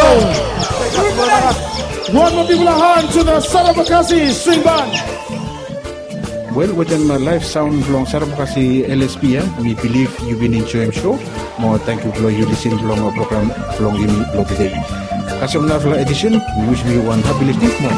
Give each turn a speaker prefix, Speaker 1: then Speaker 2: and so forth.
Speaker 1: One more people hand to the Sarabakasi String Band.
Speaker 2: Well, within my live sound long Sarabakasi LSP, we believe you've been enjoying show. More thank you for you listen to long program long ini today. Kasih edition, we wish you one happy listening.